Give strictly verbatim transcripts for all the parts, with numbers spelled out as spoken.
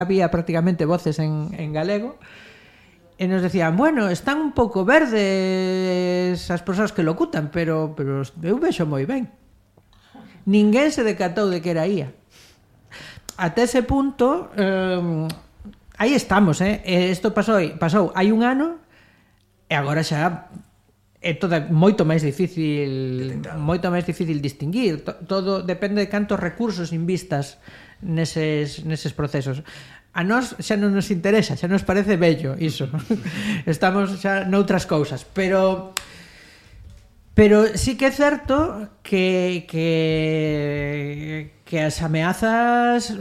había prácticamente voces en, en galego, e nos decían, bueno, están un pouco verdes as persoas que locutan, pero, pero eu vexo moi ben. Ninguén se decatou de que era ía. Até ese punto, eh, aí estamos, eh? Isto pasou, pasou hai un ano, e agora xa é toda moito máis difícil moito máis difícil distinguir. Todo depende de cantos recursos invistas neses, neses procesos. A nós xa non nos interesa, xa nos parece bello iso. Estamos xa noutras cousas, pero pero sí que é certo que que que as ameazas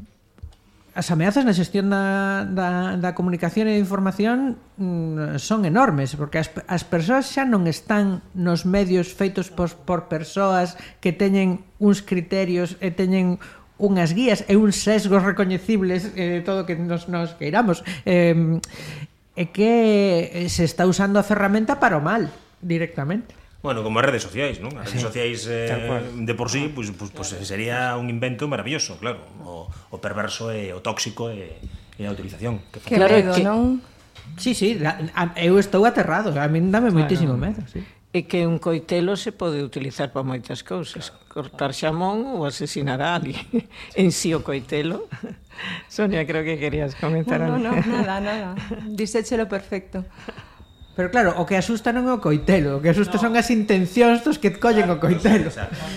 as ameazas na xestión da, da, da comunicación e da información mm, son enormes, porque as, as persoas xa non están nos medios feitos por, por persoas que teñen uns criterios e teñen unhas guías e uns sesgos recoñecibles de eh, todo que nos, nos queiramos. Eh, é que se está usando a ferramenta para o mal, directamente. Bueno, como as redes sociais, non? As redes sociais eh, de por sí, pues, pues, pues sería un invento maravilloso, claro. O, o perverso e o tóxico e, e a utilización. Que, que medo, que... non? Sí, sí, eu estou aterrado, a min dame claro. Moitísimo medo, sí. E que un coitelo se pode utilizar para moitas cousas, cortar xamón ou asesinar a alguén. En si o coitelo. Sonia, creo que querías comentar algo. No, no, no, nada, nada. Diséchelo perfecto. Pero claro, o que asusta non é o coitelo, o que asusta no. son as intencións dos que collen o coitelo.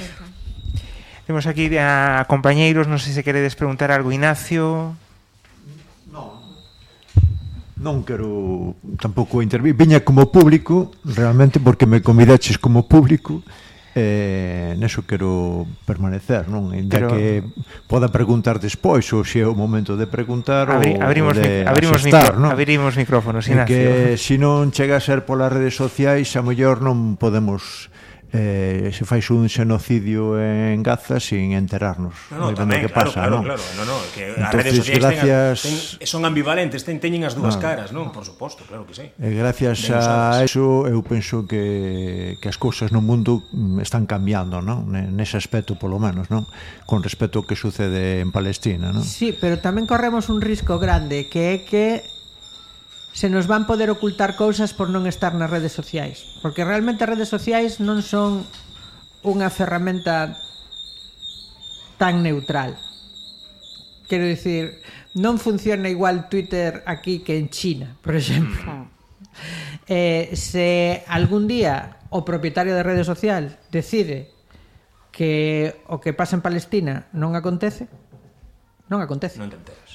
Temos aquí a compañeiros, non sei se queredes preguntar algo, Ignacio. Non. Non quero tampouco intervir. Viña como público, realmente, porque me convidaches como público. Eh, neso quero permanecer, non? Ainda Pero... que poda preguntar despois ou se é o momento de preguntar Abri, ou abrimos de abrimos asestar, micro, non? Abrimos micrófonos, Ignacio. Que se non chega a ser polas redes sociais, a mellor non podemos eh, se fais un xenocidio en Gaza sin enterarnos. No, no, tamén, que claro, pasa, claro, non? claro, no, no, que as redes sociais gracias... ten, ten, son ambivalentes, ten, teñen as dúas no. caras, non? Por suposto, claro que sí. E gracias a eso eu penso que, que as cousas no mundo están cambiando, non? Nese aspecto, polo menos, non? Con respecto ao que sucede en Palestina, non? Sí, pero tamén corremos un risco grande, que é que se nos van poder ocultar cousas por non estar nas redes sociais, porque realmente as redes sociais non son unha ferramenta tan neutral. Quero dicir, non funciona igual Twitter aquí que en China, por exemplo. Eh, se algún día o propietario de rede social decide que o que pasa en Palestina non acontece, non acontece. Non te enteras.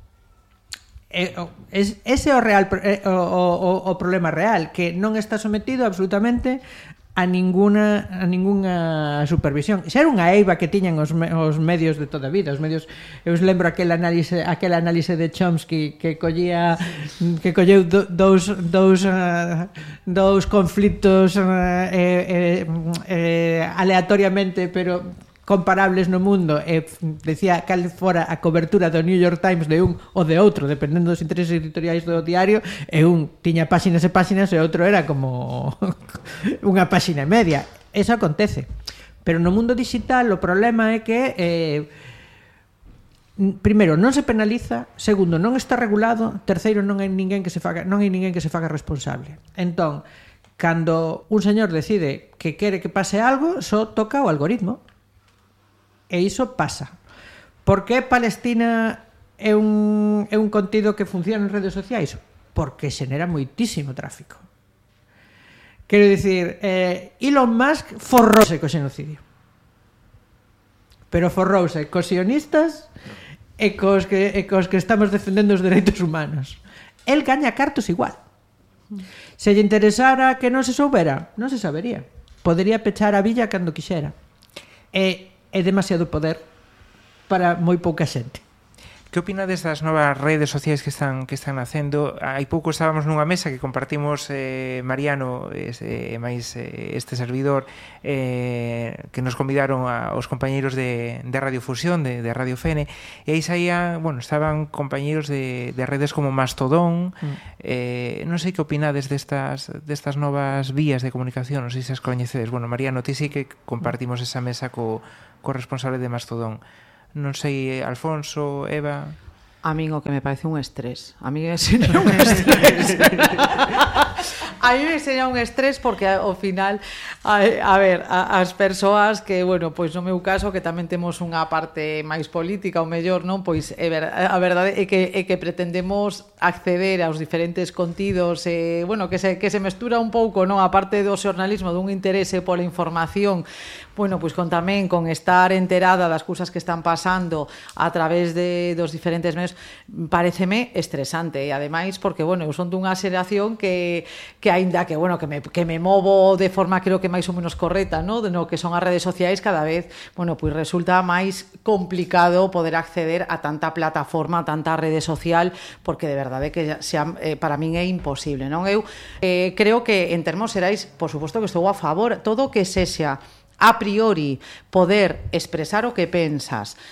Eh, es, ese é o real eh, o, o, o problema real, que non está sometido absolutamente a ninguna a ninguna supervisión. Xa era unha eiva que tiñan os, me, os medios de toda a vida, os medios. Eu os lembro aquel análise, aquel análise de Chomsky que collía que colleu do, dous dous uh, dous conflitos uh, eh, eh, eh, aleatoriamente, pero comparables no mundo, e decía cal fora a cobertura do New York Times de un ou de outro, dependendo dos intereses editoriais do diario, e un tiña páxinas e páxinas e outro era como unha páxina e media. Eso acontece. Pero no mundo digital o problema é que eh, primeiro, non se penaliza, segundo, non está regulado, terceiro, non hai ninguén que se faga, non hai ninguén que se faga responsable. Entón, cando un señor decide que quere que pase algo, só toca o algoritmo. E iso pasa. Por que Palestina é un, é un contido que funciona en redes sociais? Porque xenera moitísimo tráfico. Quero dicir, eh, Elon Musk forrouse co xenocidio. Pero forrouse cos sionistas e cos que, e cos que estamos defendendo os dereitos humanos. El gaña cartos igual. Se lle interesara que non se soubera, non se sabería. Podería pechar a villa cando quixera. E é demasiado poder para moi pouca xente. Que opinades das novas redes sociais que están que están nacendo? Hai pouco estábamos nunha mesa que compartimos eh, Mariano e eh, máis eh, este servidor eh, que nos convidaron a, aos compañeiros de, de Radio Fusión, de, de Radio Fene, e aí saía, bueno, estaban compañeiros de, de redes como Mastodon. mm. eh, non sei que opinades destas, destas novas vías de comunicación, non sei se as coñecedes. Bueno, Mariano, ti sí que compartimos esa mesa co, co responsable de Mastodon. Non sei, Alfonso, Eva... A min o que me parece un estrés. A mí sería un estrés. A mí sería un estrés porque ao final a, a ver, a, as persoas que, bueno, pois no meu caso que tamén temos unha parte máis política ou mellor, non? Pois é ver, a verdade é que é que pretendemos acceder aos diferentes contidos e, eh, bueno, que se que se mestura un pouco, non? A parte do xornalismo, dun interese pola información, bueno, pois con tamén con estar enterada das cousas que están pasando a través de dos diferentes medios, pareceme estresante e ademais porque, bueno, eu son dunha xeración que que aínda que, bueno, que me que me movo de forma creo que máis ou menos correcta, no, de no que son as redes sociais, cada vez, bueno, pois resulta máis complicado poder acceder a tanta plataforma, a tanta rede social, porque de verdade que xa, eh, para min é imposible, non? Eu eh, creo que en termos xerais, por suposto que estou a favor, todo o que sexa a priori poder expresar o que pensas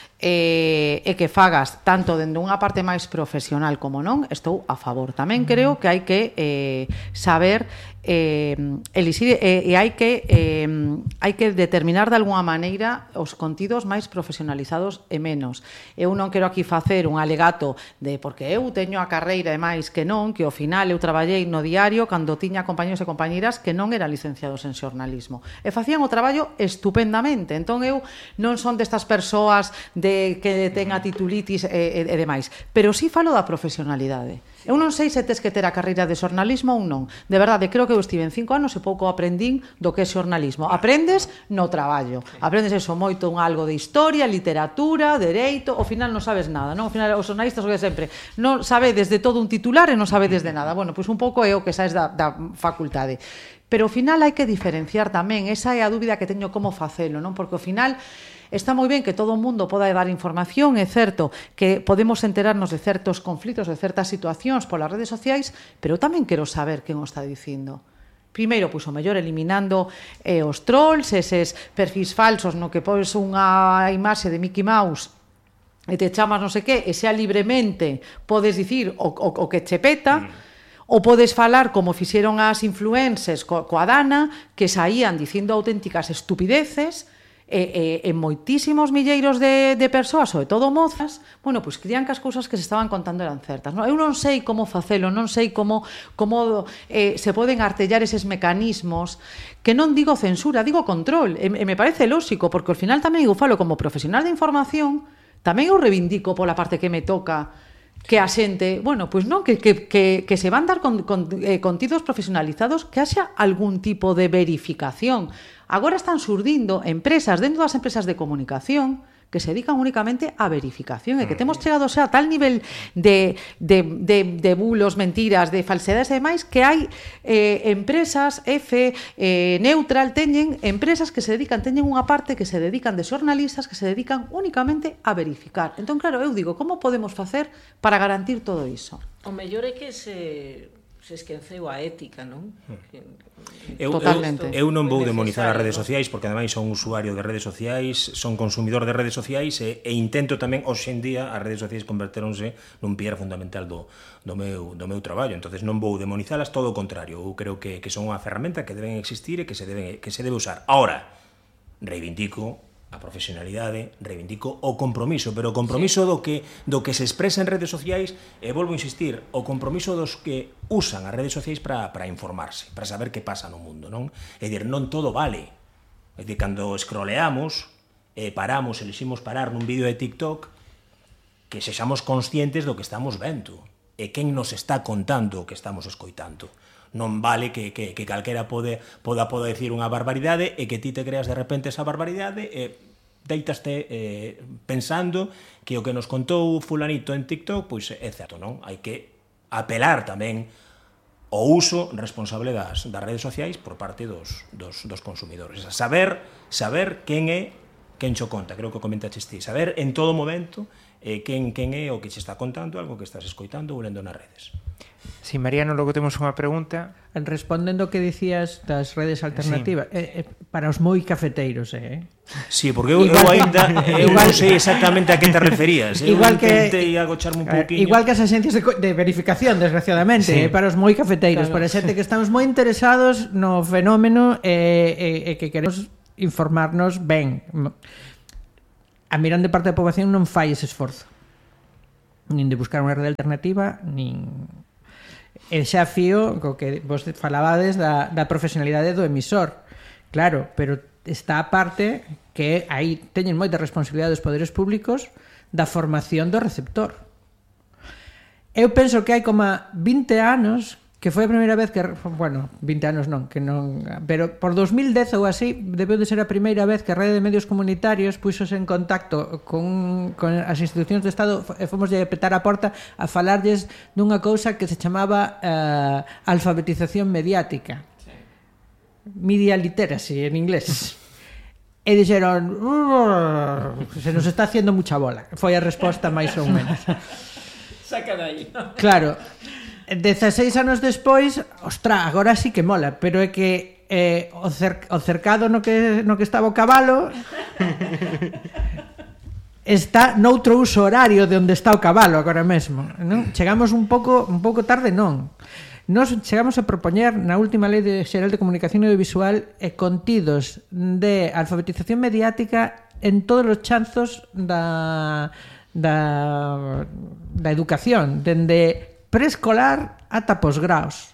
e, e que fagas tanto dende unha parte máis profesional como non, estou a favor. Tamén creo que hai que eh, saber eh, elixir e, e hai que eh, hai que determinar de alguna maneira os contidos máis profesionalizados e menos. Eu non quero aquí facer un alegato de porque eu teño a carreira e máis que non, que ao final eu traballei no diario cando tiña compañeros e compañeiras que non eran licenciados en xornalismo e facían o traballo estupendamente. Entón eu non son destas persoas de que ten a titulitis e, e, e demais, pero sí falo da profesionalidade. Eu non sei se tes que ter a carreira de xornalismo ou non. De verdade, creo que eu estive en cinco anos e pouco aprendín do que é xornalismo. Aprendes no traballo. Aprendes eso moito, un algo de historia, literatura, dereito, ao final non sabes nada, non? Ao final os xornalistas o que sempre non sabedes de todo un titular e non sabedes de nada. Bueno, pois un pouco é o que sabes da, da facultade. Pero ao final hai que diferenciar tamén. Esa é a dúbida que teño como facelo, non? Porque ao final está moi ben que todo o mundo poda dar información, é certo que podemos enterarnos de certos conflitos, de certas situacións polas redes sociais, pero tamén quero saber quen o está dicindo. Primeiro, pois o mellor eliminando eh, os trolls, eses perfis falsos no que pois unha imaxe de Mickey Mouse e te chamas non sei que, e xa libremente podes dicir o, o, o que che peta, mm. ou podes falar como fixeron as influencers co, coa Dana, que saían dicindo auténticas estupideces, e, e, e moitísimos milleiros de, de persoas, sobre todo mozas, bueno, pois creían que as cousas que se estaban contando eran certas, non? Eu non sei como facelo, non sei como, como eh, se poden artellar eses mecanismos, que non digo censura, digo control, e, e me parece lóxico, porque ao final tamén eu falo como profesional de información, tamén eu reivindico pola parte que me toca que a xente, bueno, pois non, que, que, que, que se van dar con, con eh, contidos profesionalizados, que haxa algún tipo de verificación. Agora están surdindo empresas dentro das empresas de comunicación que se dedican únicamente a verificación e que temos chegado xa a tal nivel de, de, de, de bulos, mentiras, de falsedades e demais que hai eh, empresas F, eh, Neutral, teñen empresas que se dedican, teñen unha parte que se dedican de xornalistas que se dedican únicamente a verificar. Entón, claro, eu digo, como podemos facer para garantir todo iso? O mellor é que se... se esqueceu a ética, non? Eu, Totalmente. Eu, eu non vou demonizar as redes sociais porque ademais son usuario de redes sociais, son consumidor de redes sociais e, e intento tamén, hoxe en día, as redes sociais converteronse nun piar fundamental do, do, meu, do meu traballo, entonces non vou demonizalas, todo o contrario, eu creo que, que son unha ferramenta que deben existir e que se debe, que se debe usar. Ahora, reivindico a profesionalidade, reivindico o compromiso, pero o compromiso sí. do que do que se expresa en redes sociais, e volvo a insistir, o compromiso dos que usan as redes sociais para para informarse, para saber que pasa no mundo, non? É dicir, non todo vale. É dicir, cando scrolleamos, e paramos, eliximos parar nun vídeo de TikTok, que sexamos conscientes do que estamos vendo, e quen nos está contando o que estamos escoitando. Non vale que, que, que calquera pode, poda poder decir unha barbaridade e que ti te creas de repente esa barbaridade e deitaste eh, pensando que o que nos contou fulanito en TikTok pois é certo, non? Hai que apelar tamén o uso responsable das, das redes sociais por parte dos, dos, dos consumidores. Saber, saber quen é quen xo conta, creo que comentaches ti, saber en todo momento eh, quen, quen é o que che está contando, algo que estás escoitando ou lendo nas redes. Si, sí, Mariano, logo temos unha pregunta. Respondendo o que dicías das redes alternativas, sí. eh, eh, para os moi cafeteiros, eh? Sí, porque eu, eu ainda eu non sei exactamente a que te referías. Eu igual que intentei agocharme un pouquiño. Igual que as axencias de, de verificación, desgraciadamente, sí. eh, para os moi cafeteiros, claro. Para xente que estamos moi interesados no fenómeno e eh, eh, que queremos informarnos ben. A mirande parte da poboación non fai ese esforzo. nin de buscar unha rede alternativa, nin... E xa fío co que vos falabades da, da profesionalidade do emisor. Claro, pero está a parte que aí teñen moita responsabilidade dos poderes públicos da formación do receptor. Eu penso que hai como vinte anos que foi a primeira vez que, bueno, vinte anos non, que non, pero por dos mil dez ou así, debeu de ser a primeira vez que a rede de medios comunitarios puxose en contacto con, con as institucións do Estado e fomos de petar a porta a falarlles dunha cousa que se chamaba uh, alfabetización mediática. Media literacy en inglés. E dixeron, se nos está haciendo mucha bola. Foi a resposta máis ou menos. Saca dai. Claro, dezaseis anos despois, ostra, agora sí que mola, pero é que eh, o, cer o cercado no que, no que estaba o cabalo está noutro uso horario de onde está o cabalo agora mesmo, non? Chegamos un pouco un pouco tarde, non. Nos chegamos a propoñer na última Lei de Xeral de Comunicación Audiovisual e contidos de alfabetización mediática en todos os chanzos da, da, da educación, dende preescolar ata posgraos.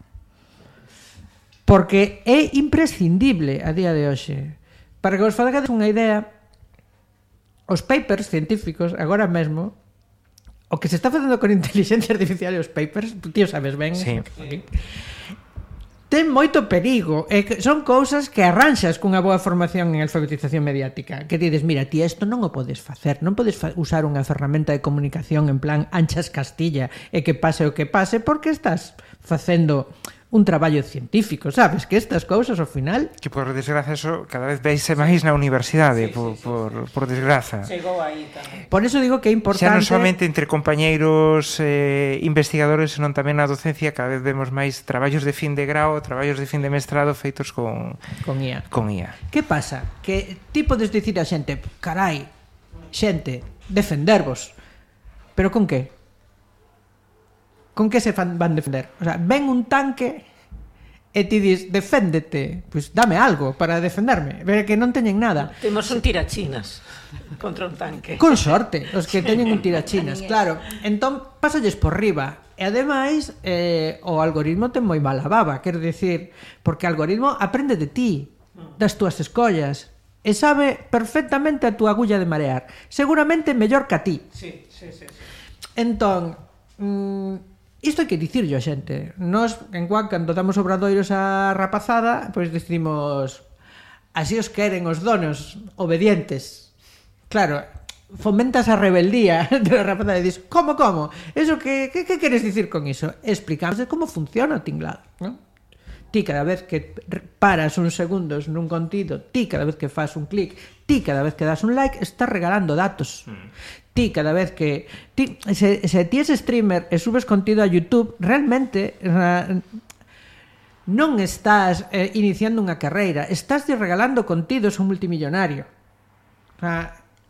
Porque é imprescindible a día de hoxe. Para que vos fagades unha idea, os papers científicos agora mesmo, o que se está facendo con inteligencia artificial e os papers, tío, sabes ben, sí. Ten moito perigo, e que son cousas que arranxas cunha boa formación en alfabetización mediática, que dices, mira, ti isto non o podes facer, non podes fa usar unha ferramenta de comunicación en plan anchas Castilla e que pase o que pase, porque estás facendo un traballo científico, sabes? Que estas cousas, ao final... Que por desgraza eso cada vez veise máis na universidade, sí, por, sí, por, sí. por desgraza. Chegou aí tamén. Por eso digo que é importante... Xa non somente entre compañeiros eh, investigadores, senón tamén na docencia, cada vez vemos máis traballos de fin de grao, traballos de fin de mestrado feitos con... Con I A. Con I A. Que pasa? Que ti podes dicir a xente, carai, xente, defendervos. Pero con que? Con que se fan, van defender? O sea, ven un tanque e ti dis, deféndete, pois pues dame algo para defenderme, pero que non teñen nada. Temos un tirachinas contra un tanque. Con sorte, os que teñen un tirachinas, claro. Entón, pásalles por riba. E ademais, eh, o algoritmo ten moi mala baba, quero dicir, porque o algoritmo aprende de ti, das túas escollas, e sabe perfectamente a túa agulla de marear. Seguramente mellor que a ti. Sí, sí, sí. sí. Entón, mmm, isto hai que dicirlo a xente. Nos, en Cuac, cando damos obradoiros a rapazada, pois decimos, así os queren os donos obedientes. Claro, fomentas a rebeldía de la rapazada e dis, como, como? Eso que, que, que queres dicir con iso? Explicamos de como funciona o tinglado, non? Ti cada vez que paras uns segundos nun contido, ti cada vez que fas un clic, ti cada vez que das un like, estás regalando datos. Mm. Ti cada vez que ti, se, se ti es streamer e subes contido a YouTube, realmente uh, non estás eh, iniciando unha carreira, estás regalando contidos a un multimillonario. Uh,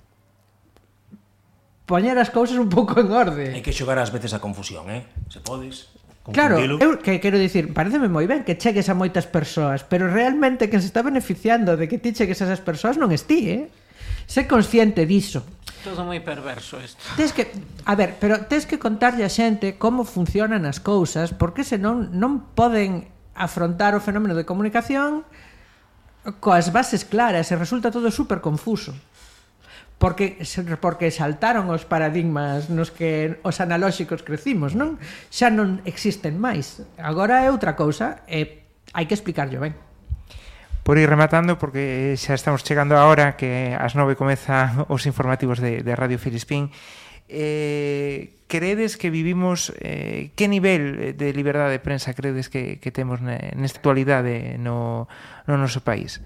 poñer as cousas un pouco en orde. Hai que xogar ás veces a confusión, eh? Se podes. Claro, eu que quero dicir, pareceme moi ben que chegues a moitas persoas, pero realmente que se está beneficiando de que ti chegues a esas persoas non es ti, eh? Sé consciente diso. Todo moi perverso isto. Tes que, a ver, pero tes que contarlle a xente como funcionan as cousas, porque senón non poden afrontar o fenómeno de comunicación coas bases claras e resulta todo super confuso. Porque porque saltaron os paradigmas nos que os analóxicos crecimos, non? Xa non existen máis. Agora é outra cousa e hai que explicarlo ben. Por ir rematando, porque xa estamos chegando a hora que ás nove comeza os informativos de, de Radio Filispín, eh, credes que vivimos, eh, que nivel de liberdade de prensa credes que, que temos nesta actualidade no, no noso país?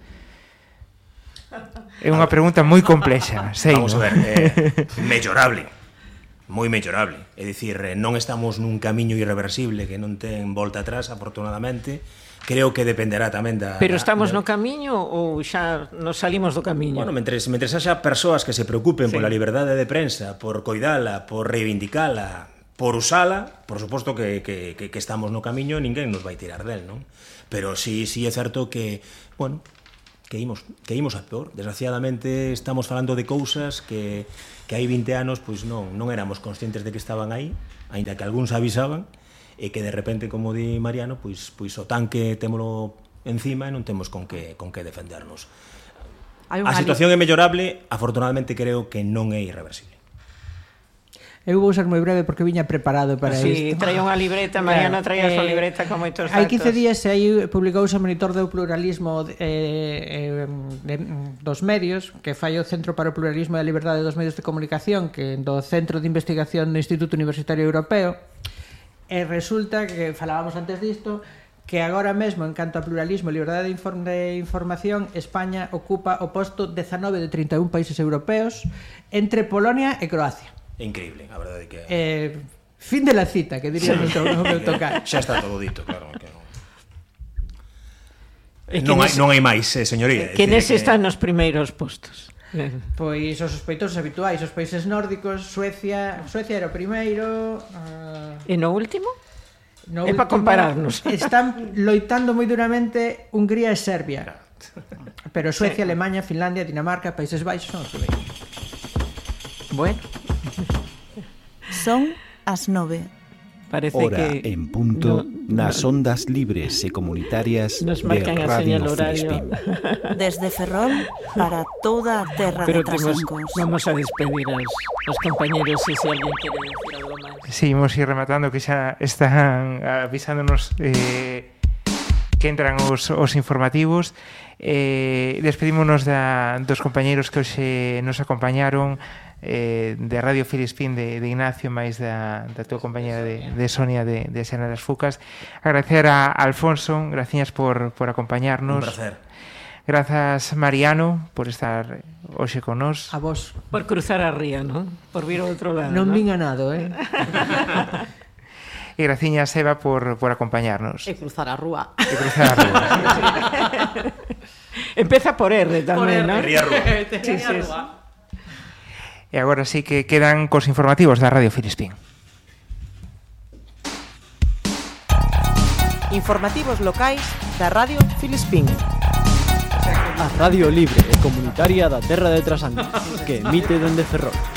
É unha pregunta moi complexa, sei. Vamos a ver, eh, mellorable, moi mellorable. É dicir, non estamos nun camiño irreversible que non ten volta atrás, afortunadamente. Creo que dependerá tamén da... Pero estamos da, no camiño ou xa nos salimos do camiño? Bueno, mentres, mentres haxa persoas que se preocupen sí. pola liberdade de prensa, por coidala, por reivindicala, por usala, por suposto que, que, que, que estamos no camiño e ninguén nos vai tirar del, non? Pero sí, sí é certo que, bueno, que imos, que imos a peor. Desgraciadamente estamos falando de cousas que, que hai vinte anos pois non, non éramos conscientes de que estaban aí, aínda que algúns avisaban, e que de repente, como di Mariano, pois, pois o tanque témolo encima e non temos con que, con que defendernos. A situación é mellorable, afortunadamente creo que non é irreversible. Eu vou ser moi breve porque viña preparado para isto. Sí, traía unha libreta, Mariana traía a súa libreta con moitos datos. Hai quince días aí publicouse o monitor do pluralismo eh, de, dos medios, que fai o Centro para o Pluralismo e a Liberdade dos Medios de Comunicación, que do Centro de Investigación do Instituto Universitario Europeo, e resulta que falábamos antes disto, que agora mesmo, en canto a pluralismo e liberdade de, inform de información, España ocupa o posto dezanove de trinta e un países europeos entre Polonia e Croacia. É increíble, a verdade que... Eh, fin de la cita, que diría sí. no meu tocar. Xa está todo dito, claro. Que non non hai, non hai máis, eh, señoría. Que neses que... están nos primeiros postos. Pois os sospeitosos habituais, os países nórdicos, Suecia, Suecia era o primeiro... Uh... E no último? No é para compararnos. Están loitando moi duramente Hungría e Serbia. Pero Suecia, sí. Alemania, Finlandia, Dinamarca, Países Baixos son os primeiros. Bueno. Son as nove. Parece Hora que en punto no, nas ondas libres e comunitarias de Radio Filispín. Desde Ferrol para toda a terra Pero de Trasancos. Vamos a despedir aos, aos compañeros se si alguén quere decir algo máis. Seguimos ir rematando que xa están avisándonos eh, que entran os, os informativos. Eh, despedímonos da, dos compañeros que hoxe nos acompañaron, eh, de Radio Filispín de, de Ignacio, máis da, da tua compañera de, de Sonia de, de Xana das Fucas. Agradecer a Alfonso, gracias por, por acompañarnos. Un placer. Grazas Mariano por estar hoxe con nós. A vos. Por cruzar a ría, non? Por vir ao outro lado. Non, non? vin a nado, eh? E graciña Seba por, por acompañarnos. E cruzar a rúa. E cruzar a rúa. Empeza por R tamén, non? Ría Rúa. Sí, sí. E agora sí que quedan cos informativos da Radio Filispín. Informativos locais da Radio Filispín. A radio libre e comunitaria da terra de Trasancos, que emite dende Ferrol.